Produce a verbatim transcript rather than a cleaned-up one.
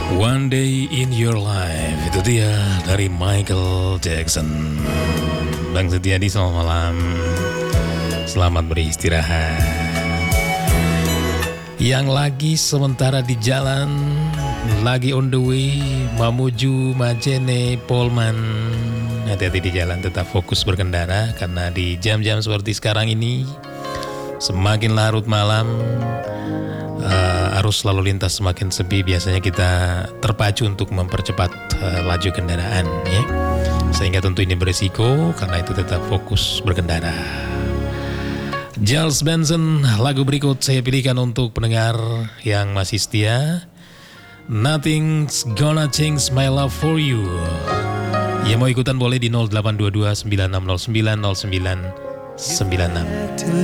One Day in Your Life, itu dia dari Michael Jackson. Bang Setiadi, selamat malam. Selamat beristirahat. Yang lagi sementara di jalan, lagi on the way, menuju Majene Polman. Hati-hati di jalan, tetap fokus berkendara. Karena di jam-jam seperti sekarang ini, semakin larut malam, uh, arus lalu lintas semakin sepi. Biasanya kita terpacu untuk mempercepat uh, laju kendaraan, ya. Sehingga tentu ini berisiko, karena itu tetap fokus berkendara. Charles Benson, lagu berikut saya pilihkan untuk pendengar yang masih setia. Nothing's Gonna Change My Love For You. Ya, mau ikutan boleh di nol delapan dua dua sembilan enam nol sembilan nol sembilan sembilan enam.